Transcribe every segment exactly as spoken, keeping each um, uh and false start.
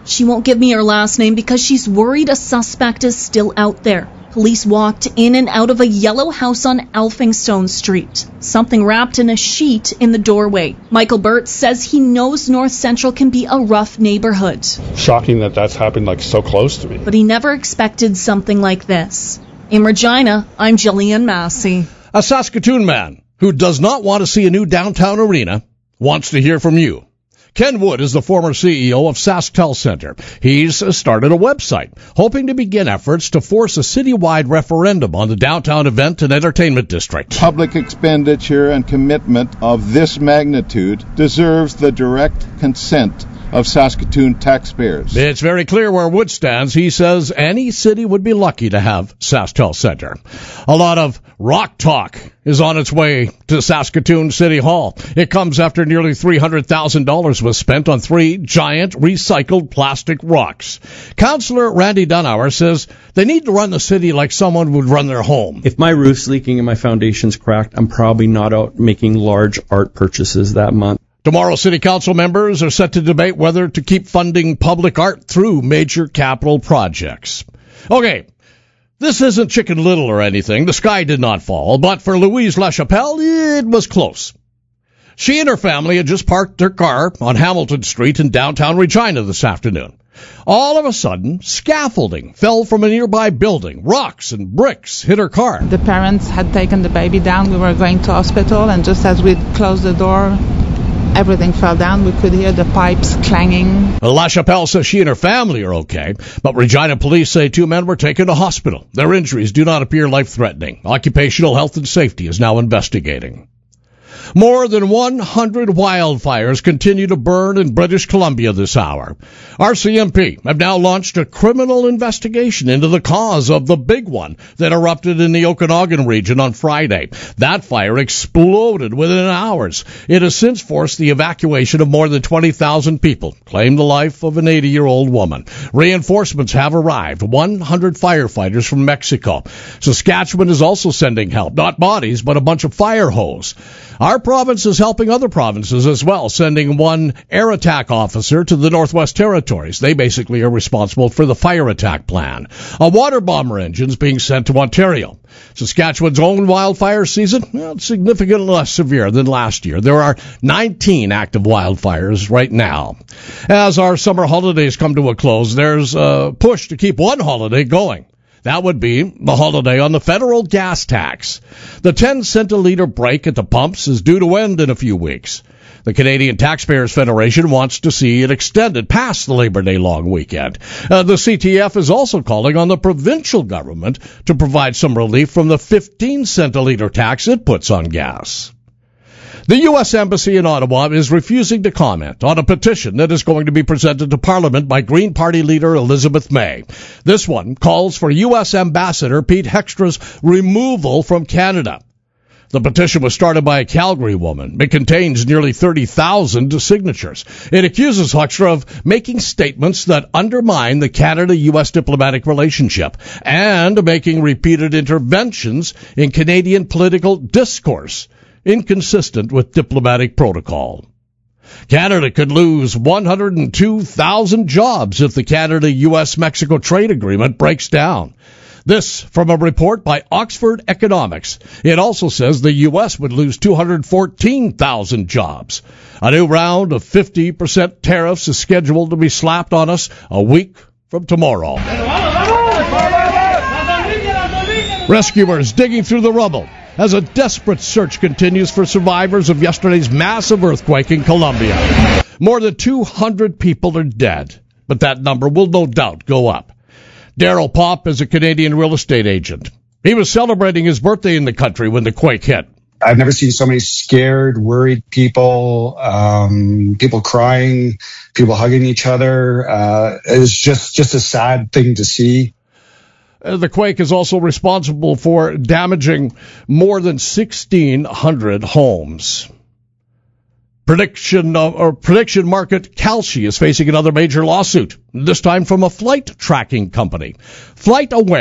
She won't give me her last name because she's worried a suspect is still out there. Police walked in and out of a yellow house on Elphinstone Street. Something wrapped in a sheet in the doorway. Michael Burt says he knows North Central can be a rough neighborhood. Shocking that that's happened like so close to me. But he never expected something like this. In Regina, I'm Jillian Massey. A Saskatoon man who does not want to see a new downtown arena wants to hear from you. Ken Wood is the former C E O of SaskTel Center. He's started a website, hoping to begin efforts to force a citywide referendum on the downtown event and entertainment district. Public expenditure and commitment of this magnitude deserves the direct consent of Saskatoon taxpayers. It's very clear where Wood stands. He says any city would be lucky to have SaskTel Center. A lot of rock talk is on its way to Saskatoon City Hall. It comes after nearly three hundred thousand dollars was spent on three giant recycled plastic rocks. Councillor Randy Dunauer says they need to run the city like someone would run their home. If my roof's leaking and my foundation's cracked, I'm probably not out making large art purchases that month. Tomorrow, City Council members are set to debate whether to keep funding public art through major capital projects. Okay, this isn't Chicken Little or anything. The sky did not fall, but for Louise LaChapelle, it was close. She and her family had just parked their car on Hamilton Street in downtown Regina this afternoon. All of a sudden, scaffolding fell from a nearby building. Rocks and bricks hit her car. The parents had taken the baby down. We were going to hospital, and just as we closed the door, everything fell down. We could hear the pipes clanging. LaChapelle says she and her family are okay, but Regina police say two men were taken to hospital. Their injuries do not appear life-threatening. Occupational Health and Safety is now investigating. More than one hundred wildfires continue to burn in British Columbia this hour. R C M P have now launched a criminal investigation into the cause of the big one that erupted in the Okanagan region on Friday. That fire exploded within hours. It has since forced the evacuation of more than twenty thousand people, claimed the life of an eighty-year-old woman. Reinforcements have arrived, one hundred firefighters from Mexico. Saskatchewan is also sending help, not bodies, but a bunch of fire hose. Our province is helping other provinces as well, sending one air attack officer to the Northwest Territories. They basically are responsible for the fire attack plan. A water bomber engine is being sent to Ontario. Saskatchewan's own wildfire season, well, significantly less severe than last year. There are nineteen active wildfires right now. As our summer holidays come to a close, there's a push to keep one holiday going. That would be the holiday on the federal gas tax. The ten cent a litre break at the pumps is due to end in a few weeks. The Canadian Taxpayers Federation wants to see it extended past the Labor Day long weekend. Uh, the C T F is also calling on the provincial government to provide some relief from the fifteen cent a litre tax it puts on gas. The U S Embassy in Ottawa is refusing to comment on a petition that is going to be presented to Parliament by Green Party leader Elizabeth May. This one calls for U S Ambassador Pete Hextra's removal from Canada. The petition was started by a Calgary woman. It contains nearly thirty thousand signatures. It accuses Hextra of making statements that undermine the Canada-U S diplomatic relationship and making repeated interventions in Canadian political discourse inconsistent with diplomatic protocol. Canada could lose one hundred two thousand jobs if the Canada-U S Mexico trade agreement breaks down. This from a report by Oxford Economics. It also says the U S would lose two hundred fourteen thousand jobs. A new round of fifty percent tariffs is scheduled to be slapped on us a week from tomorrow. Rescuers digging through the rubble as a desperate search continues for survivors of yesterday's massive earthquake in Colombia. More than two hundred people are dead, but that number will no doubt go up. Daryl Popp is a Canadian real estate agent. He was celebrating his birthday in the country when the quake hit. I've never seen so many scared, worried people, um, people crying, people hugging each other. Uh, it was just, just a sad thing to see. The quake is also responsible for damaging more than sixteen hundred homes. Prediction of, or prediction market Kalshi is facing another major lawsuit, this time from a flight tracking company. FlightAware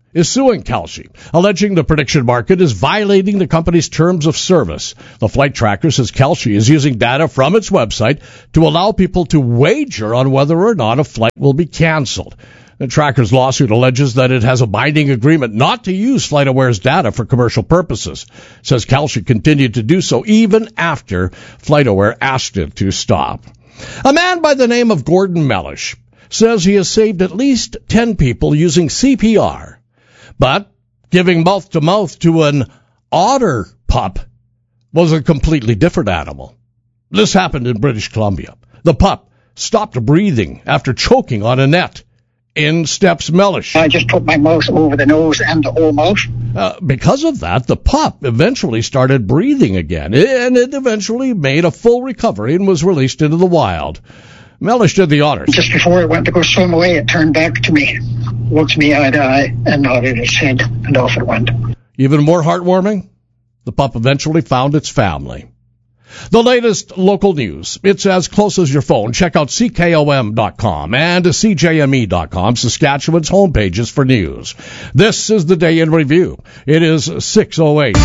is suing Kalshi, alleging the prediction market is violating the company's terms of service. The flight tracker says Kalshi is using data from its website to allow people to wager on whether or not a flight will be canceled. The tracker's lawsuit alleges that it has a binding agreement not to use FlightAware's data for commercial purposes. It says Kalshi continued to do so even after FlightAware asked it to stop. A man by the name of Gordon Mellish says he has saved at least ten people using C P R. But giving mouth-to-mouth to an otter pup was a completely different animal. This happened in British Columbia. The pup stopped breathing after choking on a net. In steps Mellish. I just put my mouth over the nose and the whole mouth. Uh, because of that, the pup eventually started breathing again, and it eventually made a full recovery and was released into the wild. Mellish did the honors. Just before it went to go swim away, it turned back to me, looked me eye to eye, and nodded its head, and off it went. Even more heartwarming, the pup eventually found its family. The latest local news. It's as close as your phone. Check out C K O M dot com and C J M E dot com, Saskatchewan's homepages for news. This is the Day in Review. It is six oh eight.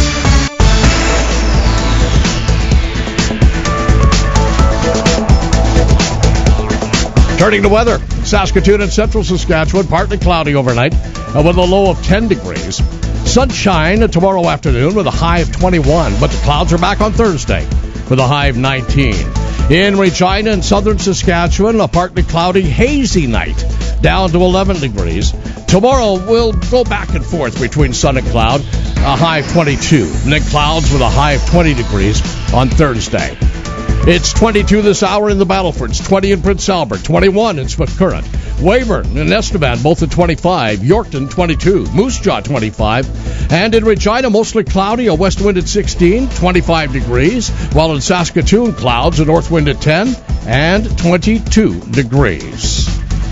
Turning to weather, Saskatoon and central Saskatchewan, partly cloudy overnight uh, with a low of ten degrees. Sunshine tomorrow afternoon with a high of twenty-one, but the clouds are back on Thursday with a high of nineteen. In Regina and southern Saskatchewan, a partly cloudy, hazy night, down to eleven degrees. Tomorrow we'll go back and forth between sun and cloud, a high of twenty-two, and then clouds with a high of twenty degrees on Thursday. It's twenty-two this hour in the Battlefords, twenty in Prince Albert, twenty-one in Smith Current, Weyburn and Estevan both at twenty-five, Yorkton twenty-two, Moose Jaw twenty-five, and in Regina mostly cloudy, a west wind at sixteen, twenty-five degrees, while in Saskatoon clouds, a north wind at ten and twenty-two degrees.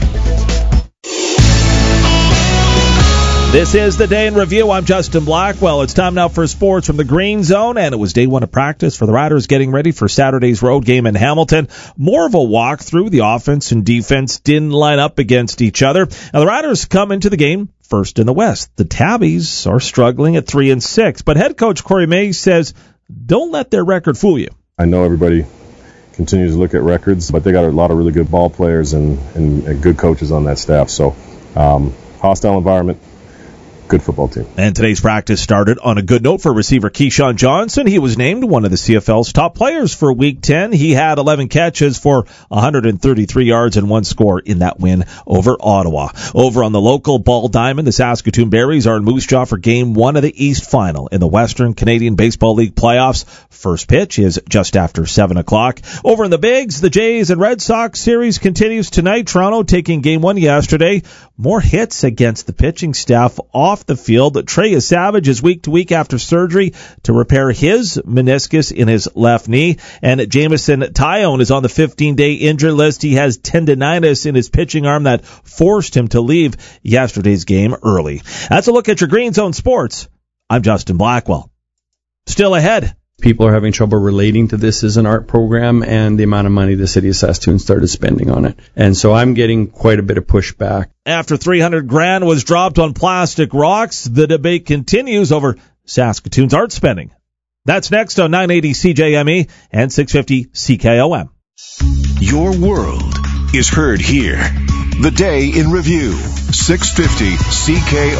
This is the Day in Review. I'm Justin Blackwell. It's time now for sports from the Green Zone, and it was day one of practice for the Riders getting ready for Saturday's road game in Hamilton. More of a walkthrough. The offense and defense didn't line up against each other. Now, the Riders come into the game first in the West. The Tabbies are struggling at three and six, but head coach Corey May says, don't let their record fool you. I know everybody continues to look at records, but they got a lot of really good ball players and, and, and good coaches on that staff. So, um, hostile environment. Good football team. And today's practice started on a good note for receiver Keyshawn Johnson. He was named one of the C F L's top players for Week ten. He had eleven catches for one hundred thirty-three yards and one score in that win over Ottawa. Over on the local ball diamond, the Saskatoon Berries are in Moose Jaw for Game one of the East Final in the Western Canadian Baseball League playoffs. First pitch is just after seven o'clock. Over in the Bigs, the Jays and Red Sox series continues tonight. Toronto taking Game one yesterday. More hits against the pitching staff off the field. Trey Savage is week to week after surgery to repair his meniscus in his left knee. And Jameson Taillon is on the fifteen-day injury list. He has tendinitis in his pitching arm that forced him to leave yesterday's game early. That's a look at your Green Zone Sports. I'm Justin Blackwell. Still ahead. People are having trouble relating to this as an art program and the amount of money the city of Saskatoon started spending on it. And so I'm getting quite a bit of pushback. After three hundred grand was dropped on plastic rocks, the debate continues over Saskatoon's art spending. That's next on nine eighty C J M E and six fifty C K O M. Your world is heard here. The Day in Review, six fifty C K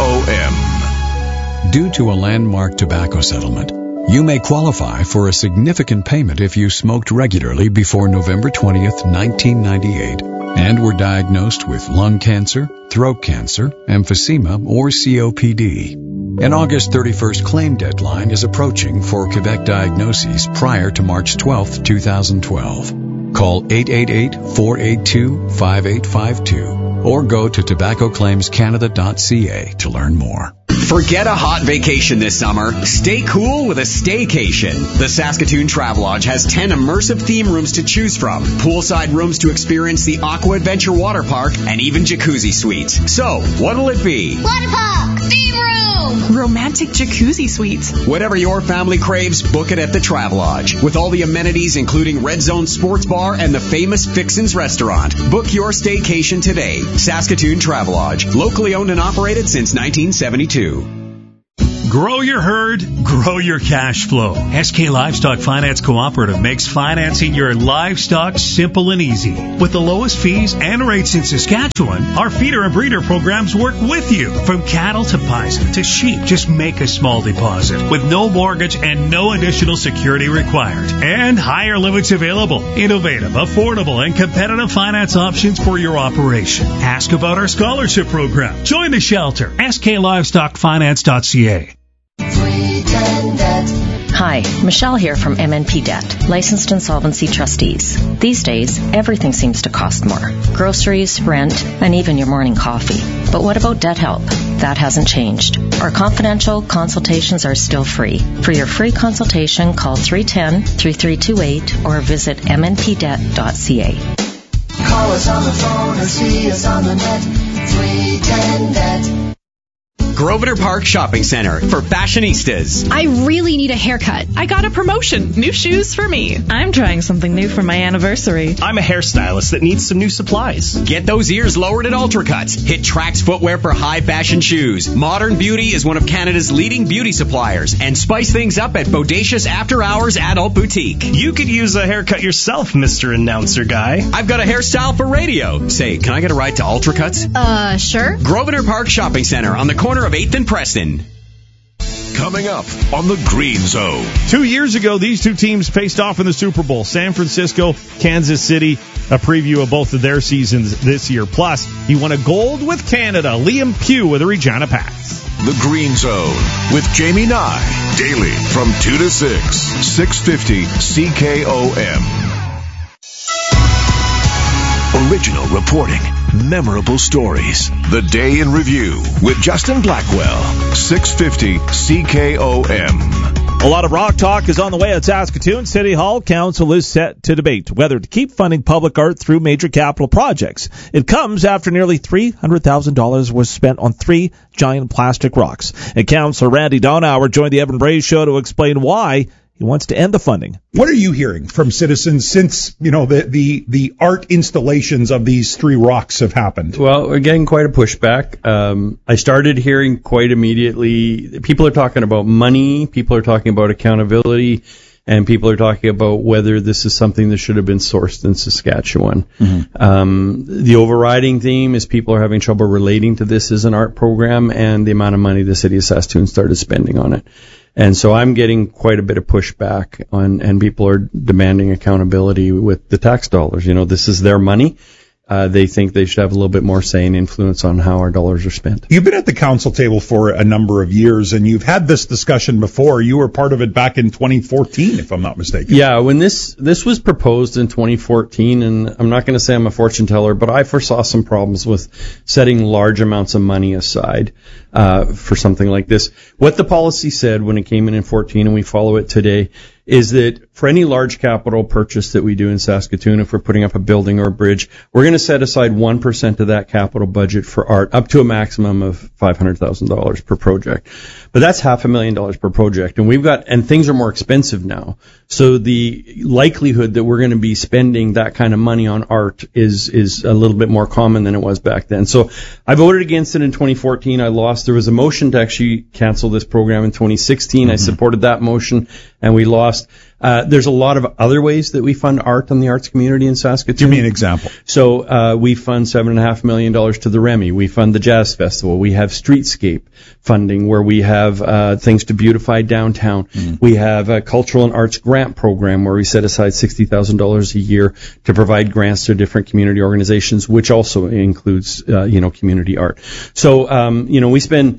O M. Due to a landmark tobacco settlement, you may qualify for a significant payment if you smoked regularly before November twentieth, nineteen ninety-eight, and were diagnosed with lung cancer, throat cancer, emphysema, or C O P D. An August thirty-first claim deadline is approaching for Quebec diagnoses prior to March twelfth, twenty twelve. Call eight eight eight, four eight two, five eight five two or go to tobacco claims canada dot c a to learn more. Forget a hot vacation this summer. Stay cool with a staycation. The Saskatoon Travelodge has ten immersive theme rooms to choose from, poolside rooms to experience the Aqua Adventure Water Park, and even jacuzzi suites. So, what'll it be? Water park! Theme room! Romantic jacuzzi suites. Whatever your family craves, book it at the Travelodge. With all the amenities, including Red Zone Sports Bar and the famous Fixin's Restaurant. Book your staycation today. Saskatoon Travelodge. Locally owned and operated since nineteen seventy-two. Grow your herd, grow your cash flow. S K Livestock Finance Cooperative makes financing your livestock simple and easy. With the lowest fees and rates in Saskatchewan, our feeder and breeder programs work with you. From cattle to bison to sheep, just make a small deposit with no mortgage and no additional security required. And higher limits available. Innovative, affordable, and competitive finance options for your operation. Ask about our scholarship program. Join the shelter. S K livestock finance dot c a. Hi, Michelle here from M N P Debt, licensed insolvency trustees. These days, everything seems to cost more. Groceries, rent, and even your morning coffee. But what about debt help? That hasn't changed. Our confidential consultations are still free. For your free consultation, call three one zero, three three two eight or visit m n p debt dot c a. Call us on the phone or see us on the net. three ten debt. Grosvenor Park Shopping Center for fashionistas. I really need a haircut. I got a promotion. New shoes for me. I'm trying something new for my anniversary. I'm a hairstylist that needs some new supplies. Get those ears lowered at Ultracuts. Hit Trax Footwear for high fashion shoes. Modern Beauty is one of Canada's leading beauty suppliers. And spice things up at Bodacious After Hours Adult Boutique. You could use a haircut yourself, Mister Announcer Guy. I've got a hairstyle for radio. Say, can I get a ride to Ultracuts? Uh, sure. Grosvenor Park Shopping Center on the corner of eighth and Preston. Coming up on the Green Zone. Two years ago, these two teams faced off in the Super Bowl. San Francisco, Kansas City. A preview of both of their seasons this year. Plus, he won a gold with Canada. Liam Pugh with the Regina Pats. The Green Zone with Jamie Nye. Daily from two to six. six fifty C K O M. Original reporting. Memorable stories. The Day in Review with Justin Blackwell. six fifty C K O M. A lot of rock talk is on the way at Saskatoon. City Hall Council is set to debate whether to keep funding public art through major capital projects. It comes after nearly three hundred thousand dollars was spent on three giant plastic rocks. And Councillor Randy Donauer joined the Evan Bray Show to explain why he wants to end the funding. What are you hearing from citizens since, you know, the, the, the art installations of these three rocks have happened? Well, we're getting quite a pushback. Um, I started hearing quite immediately, people are talking about money, people are talking about accountability, and people are talking about whether this is something that should have been sourced in Saskatchewan. Mm-hmm. Um, the overriding theme is people are having trouble relating to this as an art program and the amount of money the city of Saskatoon started spending on it. And so I'm getting quite a bit of pushback on, and people are demanding accountability with the tax dollars. You know, this is their money. Uh, they think they should have a little bit more say and influence on how our dollars are spent. You've been at the council table for a number of years, and you've had this discussion before. You were part of it back in twenty fourteen, if I'm not mistaken. Yeah, when this this was proposed in twenty fourteen, and I'm not going to say I'm a fortune teller, but I foresaw some problems with setting large amounts of money aside uh, for something like this. What the policy said when it came in in fourteen, and we follow it today, is that for any large capital purchase that we do in Saskatoon, if we're putting up a building or a bridge, we're going to set aside one percent of that capital budget for art, up to a maximum of five hundred thousand dollars per project. But that's half a million dollars per project. And we've got, and things are more expensive now. So the likelihood that we're going to be spending that kind of money on art is, is a little bit more common than it was back then. So I voted against it in twenty fourteen. I lost. There was a motion to actually cancel this program in twenty sixteen. Mm-hmm. I supported that motion, and we lost. Uh, there's a lot of other ways that we fund art in the arts community in Saskatoon. Give me an example. So uh, we fund seven and a half million dollars to the Remy. We fund the Jazz Festival. We have streetscape funding where we have uh, things to beautify downtown. Mm. We have a cultural and arts grant program where we set aside sixty thousand dollars a year to provide grants to different community organizations, which also includes uh, you know community art. So um, you know we spend.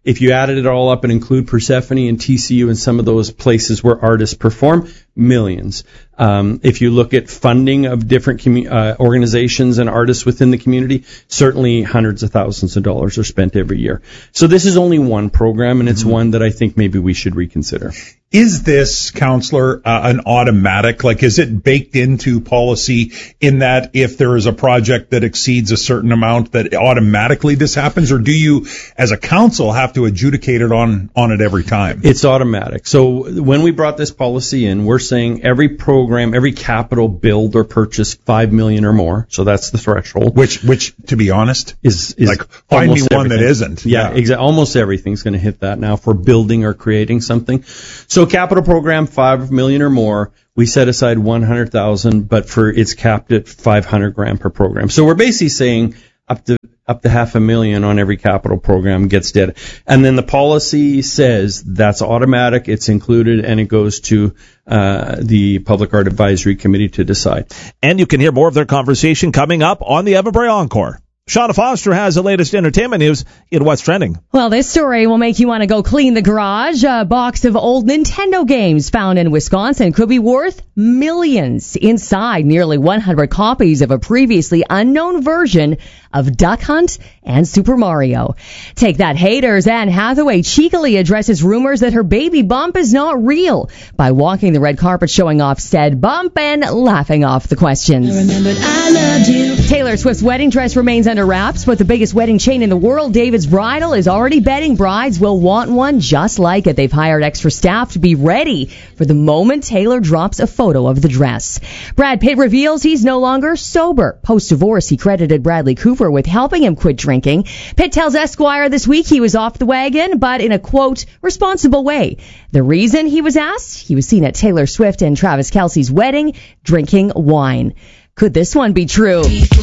If you added it all up and include Persephone and T C U and some of those places where artists perform, millions. Um, if you look at funding of different commu- uh, organizations and artists within the community, certainly hundreds of thousands of dollars are spent every year. So this is only one program, and it's mm-hmm. one that I think maybe we should reconsider. Is this, Counselor, uh, an automatic? Like, is it baked into policy in that if there is a project that exceeds a certain amount, that automatically this happens? Or do you, as a council, have to adjudicate it on, on it every time? It's automatic. So when we brought this policy in, we're saying every program, every capital build or purchase five million or more. So that's the threshold. Which, which, to be honest, is, is like, find me one everything. that isn't. Yeah, yeah. exactly. Almost everything's going to hit that now for building or creating something. So capital program, five million or more, we set aside one hundred thousand, but for it's capped at five hundred grand per program. So we're basically saying up to up to half a million on every capital program gets dead. And then the policy says that's automatic, it's included, and it goes to uh the Public Art Advisory Committee to decide. And you can hear more of their conversation coming up on the Everbury Encore. Shauna Foster has the latest entertainment news in What's Trending. Well, this story will make you want to go clean the garage. A box of old Nintendo games found in Wisconsin could be worth millions. Inside, nearly one hundred copies of a previously unknown version of Duck Hunt and Super Mario. Take that, haters. Anne Hathaway cheekily addresses rumors that her baby bump is not real by walking the red carpet showing off said bump and laughing off the questions. I remembered I loved you. Taylor Swift's wedding dress remains under wraps, but the biggest wedding chain in the world, David's Bridal, is already betting brides will want one just like it. They've hired extra staff to be ready for the moment Taylor drops a photo of the dress. Brad Pitt reveals he's no longer sober. Post-divorce, he credited Bradley Cooper with helping him quit drinking. Pitt tells Esquire this week he was off the wagon, but in a, quote, responsible way. The reason he was asked? He was seen at Taylor Swift and Travis Kelce's wedding drinking wine. Could this one be true?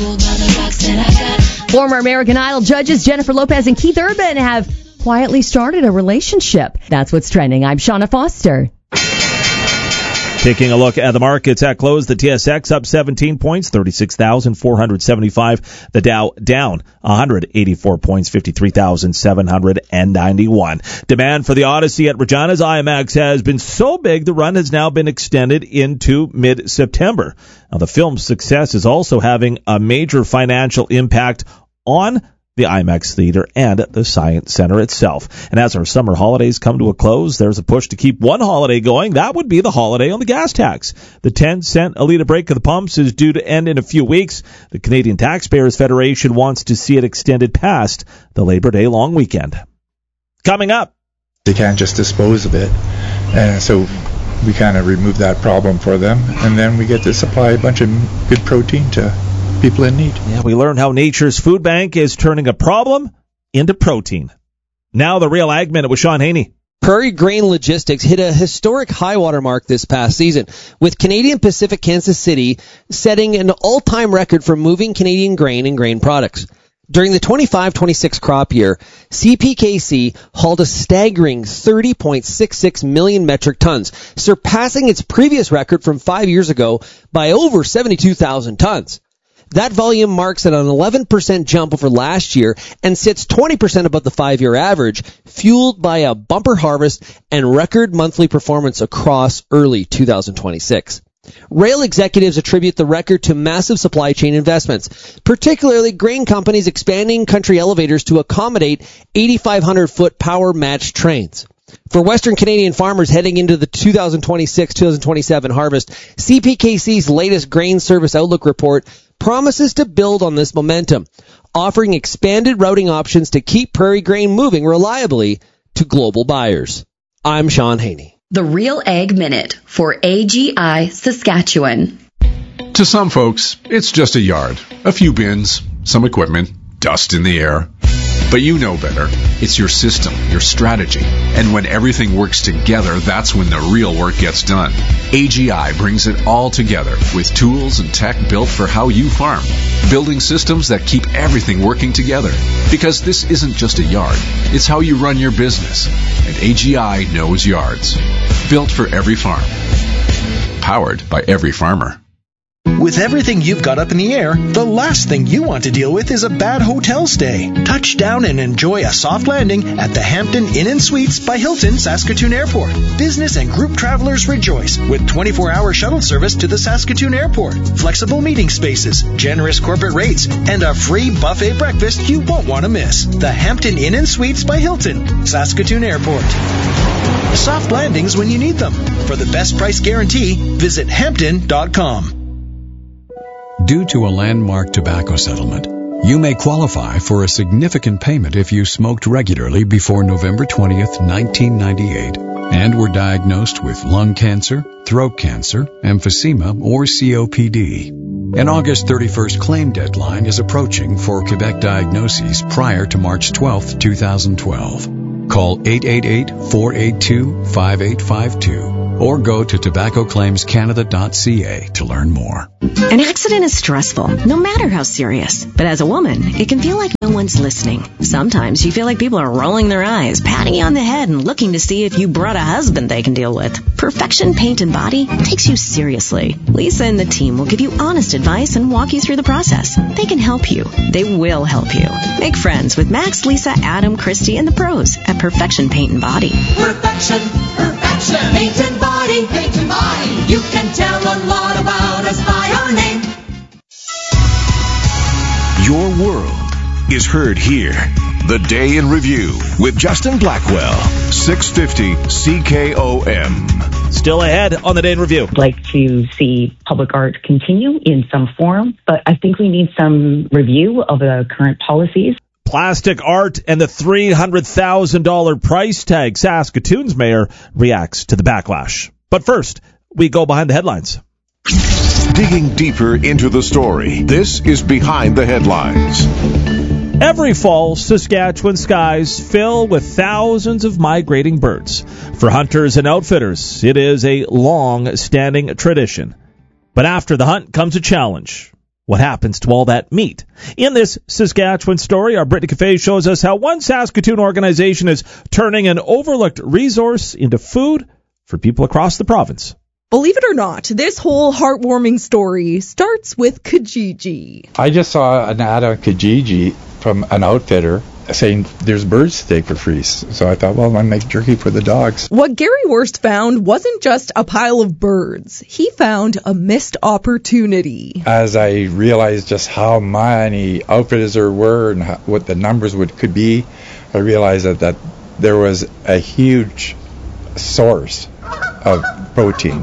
Former American Idol judges Jennifer Lopez and Keith Urban have quietly started a relationship. That's what's trending. I'm Shauna Foster. Taking a look at the markets at close, the T S X up seventeen points, thirty-six thousand four hundred seventy-five. The Dow down one hundred eighty-four points, fifty-three thousand seven hundred ninety-one. Demand for the Odyssey at Regina's IMAX has been so big the run has now been extended into mid-September. Now, the film's success is also having a major financial impact on the IMAX Theater and the Science Center itself. And as our summer holidays come to a close, there's a push to keep one holiday going. That would be the holiday on the gas tax. The ten cent a litre break of the pumps is due to end in a few weeks. The Canadian Taxpayers Federation wants to see it extended past the Labor Day long weekend. Coming up. They can't just dispose of it. And so we kind of remove that problem for them. And then we get to supply a bunch of good protein to people in need. Yeah, we learned how Nature's Food Bank is turning a problem into protein. Now the Real Ag Minute with Sean Haney. Prairie Grain Logistics hit a historic high water mark this past season, with Canadian Pacific Kansas City setting an all-time record for moving Canadian grain and grain products. During the twenty-five twenty-six crop year, C P K C hauled a staggering thirty point six six million metric tons, surpassing its previous record from five years ago by over seventy-two thousand tons. That volume marks an eleven percent jump over last year and sits twenty percent above the five-year average, fueled by a bumper harvest and record monthly performance across early two thousand twenty-six. Rail executives attribute the record to massive supply chain investments, particularly grain companies expanding country elevators to accommodate eighty-five hundred foot power-matched trains. For Western Canadian farmers heading into the two thousand twenty-six two thousand twenty-seven harvest, C P K C's latest Grain Service Outlook report promises to build on this momentum, offering expanded routing options to keep prairie grain moving reliably to global buyers. I'm Sean Haney. The Real Ag Minute for A G I Saskatchewan. To some folks, it's just a yard, a few bins, some equipment, dust in the air. But you know better. It's your system, your strategy. And when everything works together, that's when the real work gets done. A G I brings it all together with tools and tech built for how you farm. Building systems that keep everything working together. Because this isn't just a yard. It's how you run your business. And A G I knows yards. Built for every farm. Powered by every farmer. With everything you've got up in the air, the last thing you want to deal with is a bad hotel stay. Touch down and enjoy a soft landing at the Hampton Inn and Suites by Hilton Saskatoon Airport. Business and group travelers rejoice with twenty-four hour shuttle service to the Saskatoon Airport, flexible meeting spaces, generous corporate rates, and a free buffet breakfast you won't want to miss. The Hampton Inn and Suites by Hilton, Saskatoon Airport. Soft landings when you need them. For the best price guarantee, visit hampton dot com. Due to a landmark tobacco settlement, you may qualify for a significant payment if you smoked regularly before November twentieth, nineteen ninety-eight, and were diagnosed with lung cancer, throat cancer, emphysema, or C O P D. An August thirty-first claim deadline is approaching for Quebec diagnoses prior to March twelfth, twenty twelve. Call eight eight eight, four eight two, five eight five two or go to tobacco claims canada dot c a to learn more. An accident is stressful, no matter how serious. But as a woman, it can feel like no one's listening. Sometimes you feel like people are rolling their eyes, patting you on the head, and looking to see if you brought a husband they can deal with. Perfection Paint and Body takes you seriously. Lisa and the team will give you honest advice and walk you through the process. They can help you. They will help you. Make friends with Max, Lisa, Adam, Christy, and the pros at Perfection Paint and Body. Perfection, perfection, paint and body, paint and body. You can tell a lot about us by our name. Your world is heard here. The Day in Review with Justin Blackwell, six fifty C K O M. Still ahead on the Day in Review. I'd like to see public art continue in some form, but I think we need some review of the current policies. Plastic art and the three hundred thousand dollars price tag. Saskatoon's mayor reacts to the backlash. But first, we go behind the headlines. Digging deeper into the story, this is Behind the Headlines. Every fall, Saskatchewan skies fill with thousands of migrating birds. For hunters and outfitters, it is a long-standing tradition. But after the hunt comes a challenge. What happens to all that meat? In this Saskatchewan story, our Brittany Cafe shows us how one Saskatoon organization is turning an overlooked resource into food for people across the province. Believe it or not, this whole heartwarming story starts with Kijiji. I just saw an ad on Kijiji from an outfitter saying there's birds to take for free. So I thought, well, I'll make jerky for the dogs. What Gary Wurst found wasn't just a pile of birds. He found a missed opportunity. As I realized just how many outfitters there were and how, what the numbers would could be, I realized that, that there was a huge source of protein.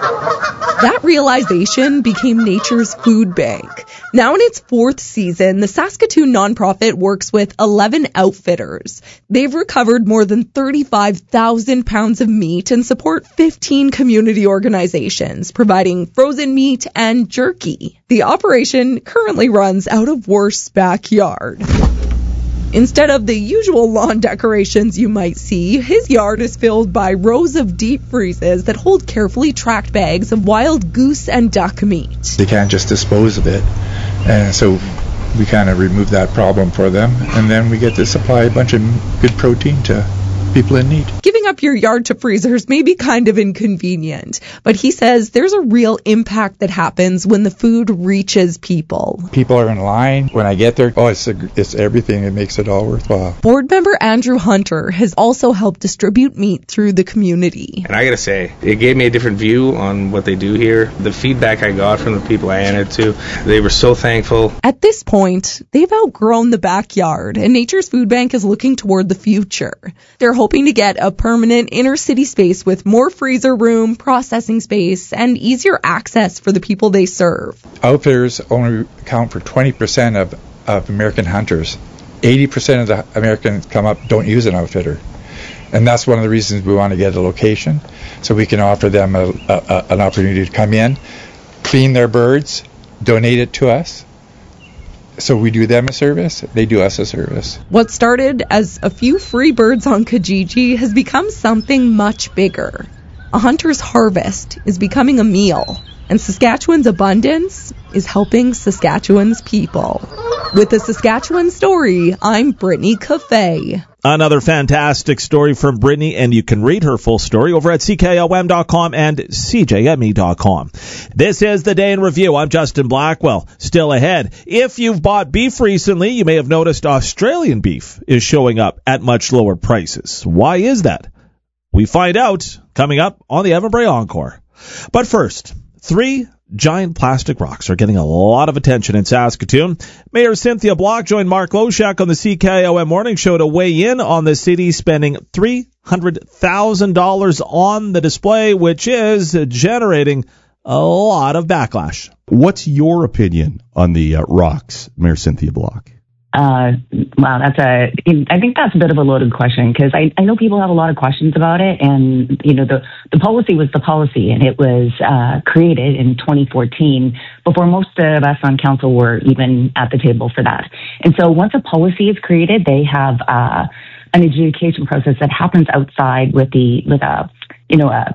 That realization became Nature's Food Bank. Now in its fourth season, the Saskatoon nonprofit works with eleven outfitters. They've recovered more than thirty-five thousand pounds of meat and support fifteen community organizations, providing frozen meat and jerky. The operation currently runs out of Wurst's backyard. Instead of the usual lawn decorations you might see, his yard is filled by rows of deep freezes that hold carefully tracked bags of wild goose and duck meat. They can't just dispose of it, and so we kind of remove that problem for them, and then we get to supply a bunch of good protein to people in need. Giving up your yard to freezers may be kind of inconvenient, but he says there's a real impact that happens when the food reaches people. People are in line. When I get there, oh, it's, a, it's everything. It makes it all worthwhile. Board member Andrew Hunter has also helped distribute meat through the community. And I gotta say, it gave me a different view on what they do here. The feedback I got from the people I entered to, they were so thankful. At this point, they've outgrown the backyard, and Nature's Food Bank is looking toward the future. They're hoping to get a permanent inner city space with more freezer room, processing space, and easier access for the people they serve. Outfitters only account for twenty percent of, of American hunters. eighty percent of the Americans come up don't use an outfitter. And that's one of the reasons we want to get a location, so we can offer them a, a, an opportunity to come in, clean their birds, donate it to us. So we do them a service, they do us a service. What started as a few free birds on Kijiji has become something much bigger. A hunter's harvest is becoming a meal, and Saskatchewan's abundance is helping Saskatchewan's people. With the Saskatchewan Story, I'm Brittany Cafe. Another fantastic story from Brittany, and you can read her full story over at C K O M dot com and C J M E dot com. This is the Day in Review. I'm Justin Blackwell. Still ahead. If you've bought beef recently, you may have noticed Australian beef is showing up at much lower prices. Why is that? We find out coming up on the Evan Bray Encore. But first, three giant plastic rocks are getting a lot of attention in Saskatoon. Mayor Cynthia Block joined Mark Loshak on the C K O M Morning Show to weigh in on the city spending three hundred thousand dollars on the display, which is generating a lot of backlash. What's your opinion on the uh, rocks, Mayor Cynthia Block? Uh, wow, that's a, I think that's a bit of a loaded question because I, I know people have a lot of questions about it. And, you know, the, the policy was the policy and it was, uh, created in twenty fourteen before most of us on council were even at the table for that. And so once a policy is created, they have, uh, an adjudication process that happens outside with the, with a, you know, a,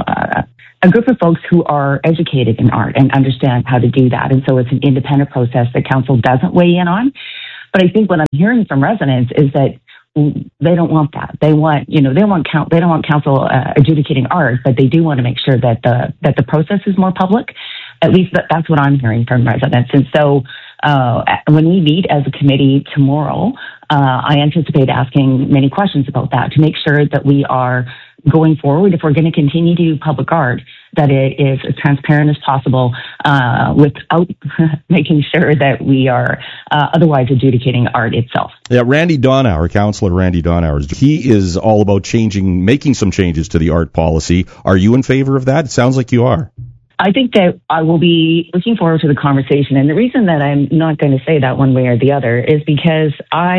a a group of folks who are educated in art and understand how to do that. And so it's an independent process that council doesn't weigh in on. But I think what I'm hearing from residents is that they don't want that. They want, you know, they want count, they don't want council uh, adjudicating art, but they do want to make sure that the that the process is more public. At least that, that's what I'm hearing from residents. And so uh, when we meet as a committee tomorrow, uh, I anticipate asking many questions about that to make sure that we are going forward, if we're going to continue to do public art, that it is as transparent as possible uh, without making sure that we are uh, otherwise adjudicating art itself. Yeah, Randy Donauer, Councillor Randy Donauer, he is all about changing, making some changes to the art policy. Are you in favor of that? It sounds like you are. I think that I will be looking forward to the conversation. And the reason that I'm not going to say that one way or the other is because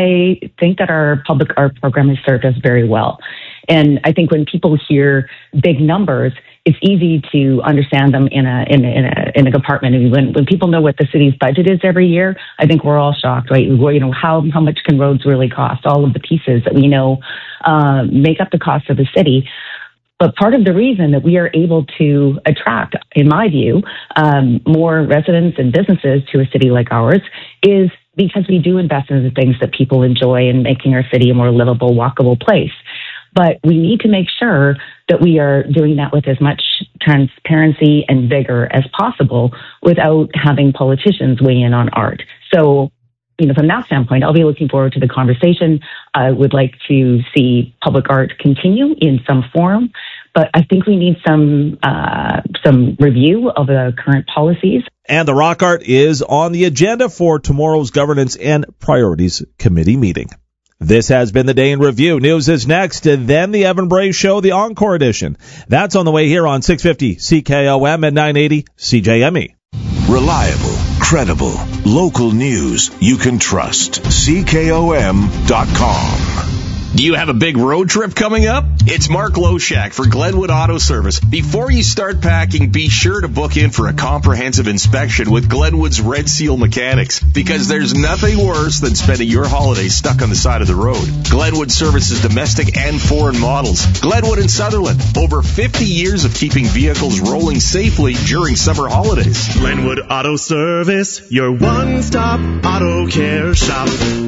I think that our public art program has served us very well. And I think when people hear big numbers, it's easy to understand them in a in a, in a, in a compartment. And when when people know what the city's budget is every year, I think we're all shocked, right? Well, you know, how how much can roads really cost? All of the pieces that we know uh, make up the cost of the city. But part of the reason that we are able to attract, in my view, um, more residents and businesses to a city like ours is because we do invest in the things that people enjoy and making our city a more livable, walkable place. But we need to make sure that we are doing that with as much transparency and vigor as possible without having politicians weigh in on art. So, you know, from that standpoint, I'll be looking forward to the conversation. I would like to see public art continue in some form, but I think we need some uh, some review of the current policies. And the rock art is on the agenda for tomorrow's Governance and Priorities Committee meeting. This has been the Day in Review. News is next, and then the Evan Bray Show, the Encore Edition. That's on the way here on six fifty C K O M and nine eighty C J M E. Reliable, credible, local news you can trust. C K O M dot com. Do you have a big road trip coming up? It's Mark Loshak for Glenwood Auto Service. Before you start packing, be sure to book in for a comprehensive inspection with Glenwood's Red Seal Mechanics, because there's nothing worse than spending your holidays stuck on the side of the road. Glenwood services domestic and foreign models. Glenwood and Sutherland, over fifty years of keeping vehicles rolling safely during summer holidays. Glenwood Auto Service, your one-stop auto care shop.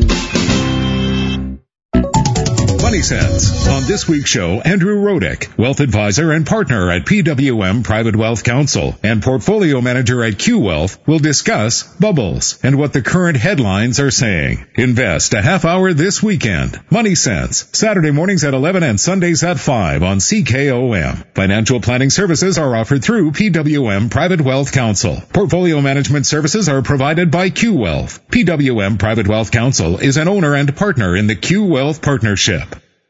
Money Sense. On this week's show, Andrew Rodick, wealth advisor and partner at P W M Private Wealth Counsel and portfolio manager at Q Wealth, will discuss bubbles and what the current headlines are saying. Invest a half hour this weekend. Money Sense, Saturday mornings at eleven and Sundays at five on C K O M. Financial planning services are offered through P W M Private Wealth Counsel. Portfolio management services are provided by Q Wealth. P W M Private Wealth Counsel is an owner and partner in the Q Wealth Partnership.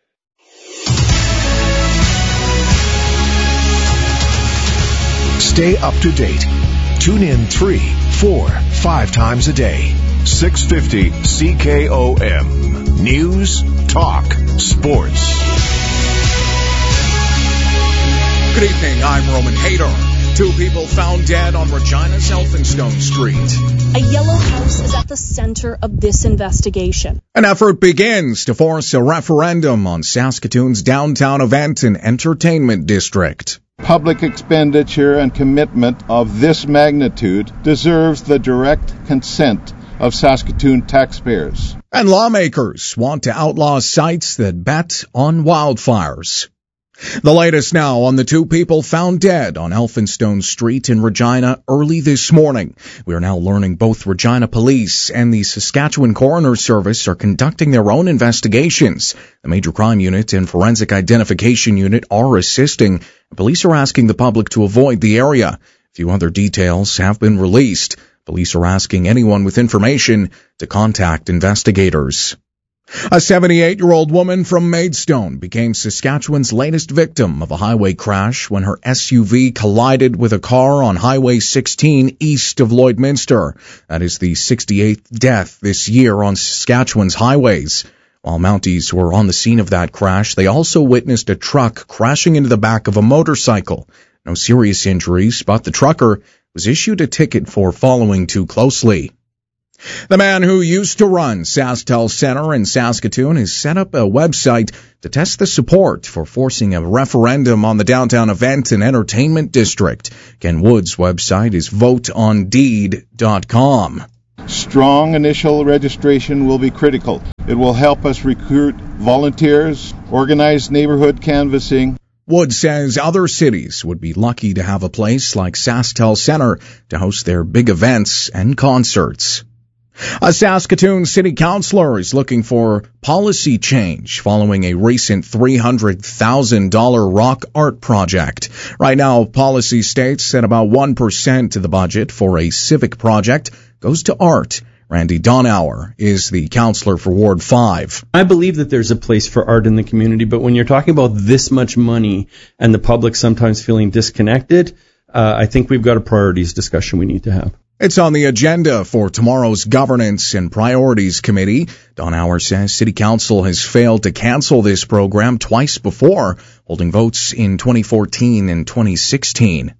Stay up to date. Tune in three, four, five times a day. six fifty C K O M. News, talk, sports. Good evening, I'm Roman Hayter. Two people found dead on Regina's Elphinstone Street. A yellow house is at the center of this investigation. An effort begins to force a referendum on Saskatoon's downtown event and entertainment district. Public expenditure and commitment of this magnitude deserves the direct consent of Saskatoon taxpayers. And lawmakers want to outlaw sites that bet on wildfires. The latest now on the two people found dead on Elphinstone Street in Regina early this morning. We are now learning both Regina Police and the Saskatchewan Coroner Service are conducting their own investigations. The Major Crime Unit and Forensic Identification Unit are assisting. Police are asking the public to avoid the area. A few other details have been released. Police are asking anyone with information to contact investigators. A seventy-eight-year-old woman from Maidstone became Saskatchewan's latest victim of a highway crash when her S U V collided with a car on Highway sixteen east of Lloydminster. That is the sixty-eighth death this year on Saskatchewan's highways. While Mounties were on the scene of that crash, they also witnessed a truck crashing into the back of a motorcycle. No serious injuries, but the trucker was issued a ticket for following too closely. The man who used to run SaskTel Center in Saskatoon has set up a website to test the support for forcing a referendum on the downtown event and entertainment district. Ken Wood's website is vote on deed dot com. Strong initial registration will be critical. It will help us recruit volunteers, organize neighborhood canvassing. Wood says other cities would be lucky to have a place like SaskTel Center to host their big events and concerts. A Saskatoon city councillor is looking for policy change following a recent three hundred thousand dollars rock art project. Right now, policy states that about one percent of the budget for a civic project goes to art. Randy Donauer is the councillor for Ward five. I believe that there's a place for art in the community, but when you're talking about this much money and the public sometimes feeling disconnected, uh, I think we've got a priorities discussion we need to have. It's on the agenda for tomorrow's Governance and Priorities Committee. Donauer says City Council has failed to cancel this program twice before, holding votes in twenty fourteen and twenty sixteen.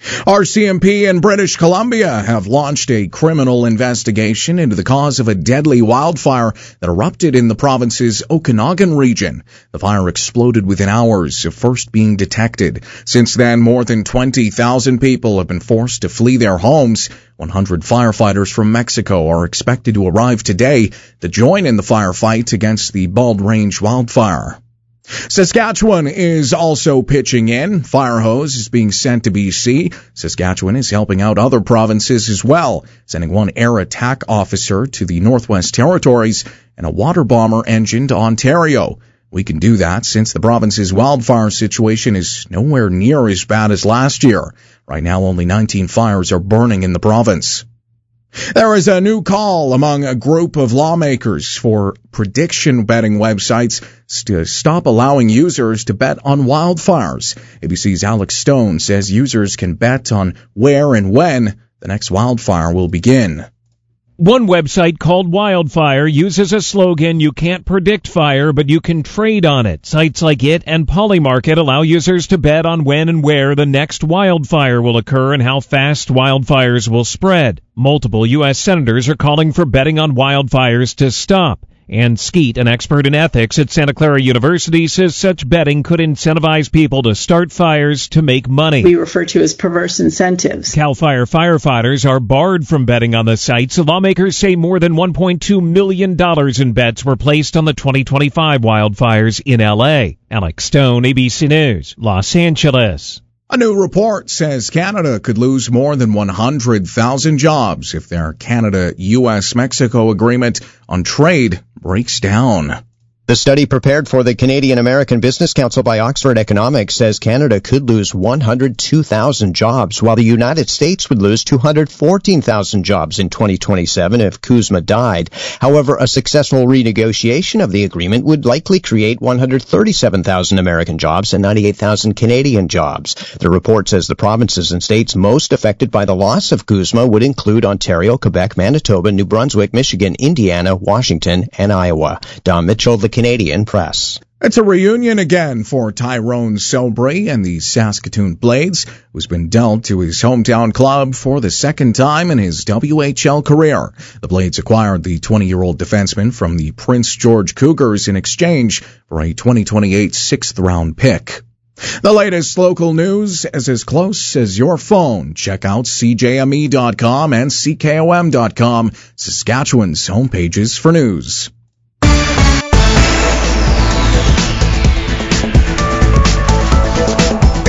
R C M P in British Columbia have launched a criminal investigation into the cause of a deadly wildfire that erupted in the province's Okanagan region. The fire exploded within hours of first being detected. Since then, more than twenty thousand people have been forced to flee their homes. one hundred firefighters from Mexico are expected to arrive today to join in the firefight against the Bald Range wildfire. Saskatchewan is also pitching in. Fire hose is being sent to B C. Saskatchewan is helping out other provinces as well, sending one air attack officer to the Northwest Territories and a water bomber engine to Ontario. We can do that since the province's wildfire situation is nowhere near as bad as last year. Right now, only nineteen fires are burning in the province. There is a new call among a group of lawmakers for prediction betting websites to stop allowing users to bet on wildfires. A B C's Alex Stone says users can bet on where and when the next wildfire will begin. One website called Wildfire uses a slogan, "You can't predict fire, but you can trade on it." Sites like it and Polymarket allow users to bet on when and where the next wildfire will occur and how fast wildfires will spread. Multiple U S senators are calling for betting on wildfires to stop. Ann Skeet, an expert in ethics at Santa Clara University, says such betting could incentivize people to start fires to make money. We refer to as perverse incentives. CAL FIRE firefighters are barred from betting on the sites. Lawmakers say more than one point two million dollars in bets were placed on the twenty twenty-five wildfires in L A. Alex Stone, A B C News, Los Angeles. A new report says Canada could lose more than one hundred thousand jobs if their Canada-U S Mexico agreement on trade breaks down. The study prepared for the Canadian American Business Council by Oxford Economics says Canada could lose one hundred two thousand jobs, while the United States would lose two hundred fourteen thousand jobs in twenty twenty-seven if CUSMA died. However, a successful renegotiation of the agreement would likely create one hundred thirty-seven thousand American jobs and ninety-eight thousand Canadian jobs. The report says the provinces and states most affected by the loss of CUSMA would include Ontario, Quebec, Manitoba, New Brunswick, Michigan, Indiana, Washington, and Iowa. Don Mitchell, the Canadian Press. It's a reunion again for Tyrone Sobry and the Saskatoon Blades, who's been dealt to his hometown club for the second time in his W H L career. The Blades acquired the twenty-year-old defenseman from the Prince George Cougars in exchange for a twenty twenty-eight sixth-round pick. The latest local news is as close as your phone. Check out C J M E dot com and C K O M dot com, Saskatchewan's homepages for news.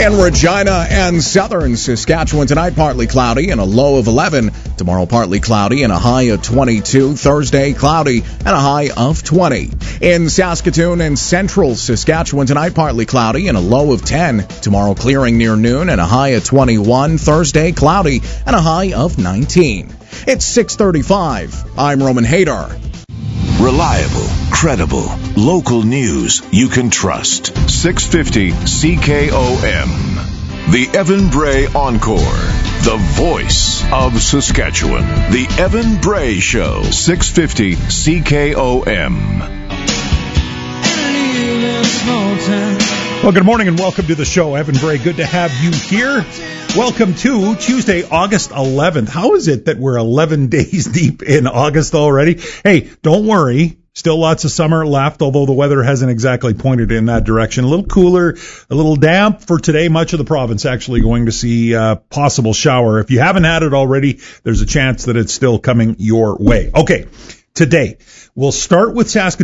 In Regina and southern Saskatchewan tonight, partly cloudy and a low of eleven. Tomorrow, partly cloudy and a high of twenty-two. Thursday, cloudy and a high of twenty. In Saskatoon and central Saskatchewan tonight, partly cloudy and a low of ten. Tomorrow, clearing near noon and a high of twenty-one. Thursday, cloudy and a high of nineteen. It's six thirty-five. I'm Roman Hadar. Reliable, credible, local news you can trust. six fifty C K O M. The Evan Bray Encore. The voice of Saskatchewan. The Evan Bray Show. six fifty C K O M. Well, good morning and welcome to the show. Evan Bray, good to have you here. Welcome to Tuesday, August eleventh. How is it that we're eleven days deep in August already? Hey, don't worry. Still lots of summer left, although the weather hasn't exactly pointed in that direction. A little cooler, a little damp for today. Much of the province actually going to see a possible shower. If you haven't had it already, there's a chance that it's still coming your way. Okay, today we'll start with Saskatoon.